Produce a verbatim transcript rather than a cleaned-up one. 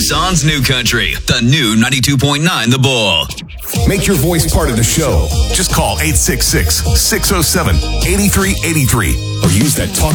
Tucson's New Country, the new ninety-two point nine The Bull. Make your voice part of the show. Just call eight six six, six oh seven, eight three eight three or use that talk